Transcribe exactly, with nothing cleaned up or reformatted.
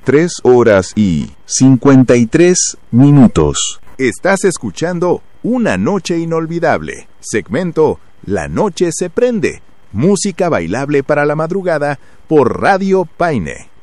tres horas y cincuenta y tres minutos. Estás escuchando Una Noche Inolvidable, segmento La Noche se Prende, música bailable para la madrugada por Radio Paine.